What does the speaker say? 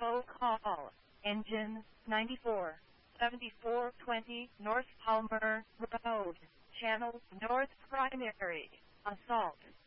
Bravo call. Engine 94. 7420 North Palmer Road. Channel North Primary. Assault.